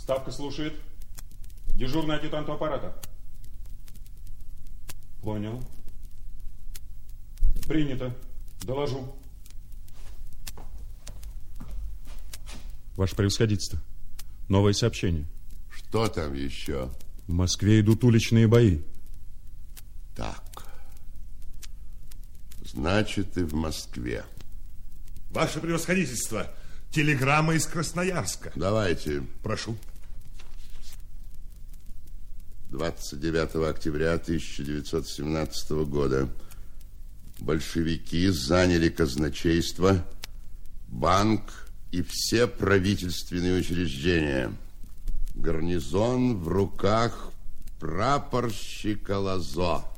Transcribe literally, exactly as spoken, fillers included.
Ставка слушает. Дежурный адъютант у аппарата. Понял. Принято. Доложу. Ваше превосходительство. Новое сообщение. Что там еще? В Москве идут уличные бои. Так. Значит, и в Москве. Ваше превосходительство, телеграмма из Красноярска. Давайте. Прошу. двадцать девятого октября тысяча девятьсот семнадцатого года большевики заняли казначейство, банк и все правительственные учреждения. Гарнизон в руках прапорщика Лазо.